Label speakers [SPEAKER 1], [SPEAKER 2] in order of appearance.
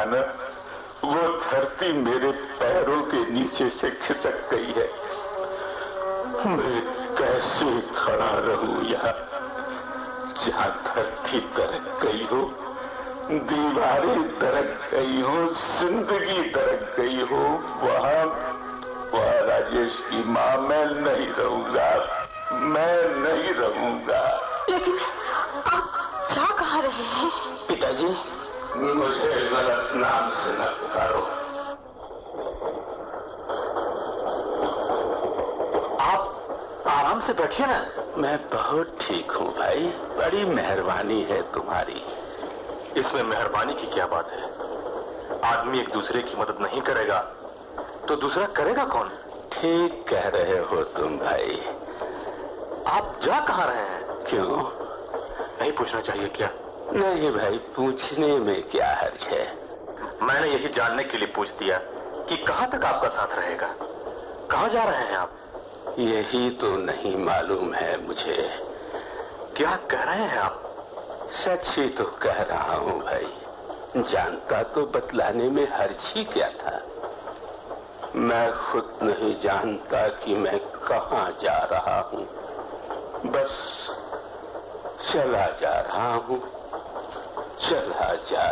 [SPEAKER 1] न, वो धरती मेरे पैरों के नीचे से खिसक गई है। मैं कैसे खड़ा रहूं यहाँ, जहाँ धरती दरक गई हो, दीवारें दरक गई हो, जिंदगी दरक गई हो। वहाँ राजेश की माँ, मैं नहीं रहूंगा, मैं नहीं रहूंगा।
[SPEAKER 2] लेकिन आप जा कहाँ रहे हैं?
[SPEAKER 1] पिताजी, मुझे गलत नाम से न पुकारो।
[SPEAKER 3] आप आराम से बैठिए ना।
[SPEAKER 1] मैं बहुत ठीक हूँ भाई, बड़ी मेहरबानी है तुम्हारी।
[SPEAKER 3] इसमें मेहरबानी की क्या बात है? आदमी एक दूसरे की मदद नहीं करेगा तो दूसरा करेगा कौन?
[SPEAKER 1] ठीक कह रहे हो तुम भाई।
[SPEAKER 3] आप जा कहाँ रहे हैं?
[SPEAKER 1] क्यों?
[SPEAKER 3] नहीं पूछना चाहिए क्या?
[SPEAKER 1] नहीं भाई, पूछने में क्या हर्ज है।
[SPEAKER 3] मैंने यही जानने के लिए पूछ दिया कि कहाँ तक आपका साथ रहेगा। कहाँ जा रहे हैं आप?
[SPEAKER 1] यही तो नहीं मालूम है मुझे।
[SPEAKER 3] क्या कह रहे हैं आप?
[SPEAKER 1] सच ही तो कह रहा हूँ भाई। जानता तो बतलाने में हर्ज ही क्या था। मैं खुद नहीं जानता कि मैं कहाँ जा रहा हूँ। बस चला जा रहा हूँ, चला जा